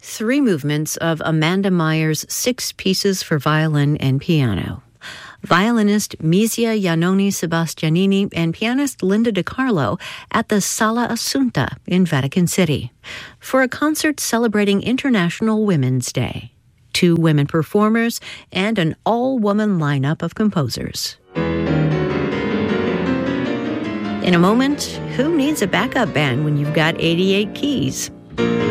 3 movements of Amanda Meyer's 6 pieces for violin and piano. Violinist Misia Iannone Sebastianini and pianist Linda DiCarlo at the Sala Assunta in Vatican City for a concert celebrating International Women's Day. 2 women performers and an all-woman lineup of composers. In a moment, who needs a backup band when you've got 88 keys?